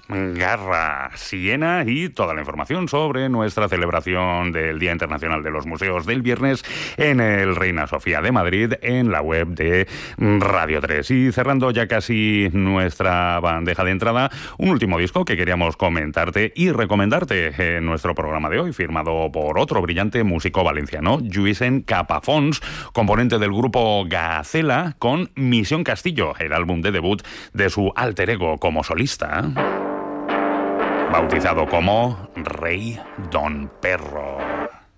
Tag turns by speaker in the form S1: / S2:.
S1: Garra, Siena y toda la información sobre nuestra celebración del Día Internacional de los Museos del viernes en el Reina Sofía de Madrid, en la web de Radio 3. Y cerrando ya casi nuestra bandeja de entrada, un último disco que queríamos comentarte y recomendarte en nuestro programa de hoy, firmado por otro brillante músico valenciano, Lluisen Capafons, componente del grupo Gacela, con Misión Castillo, el álbum de debut de su alter ego como solista, bautizado como Rey Don Perro.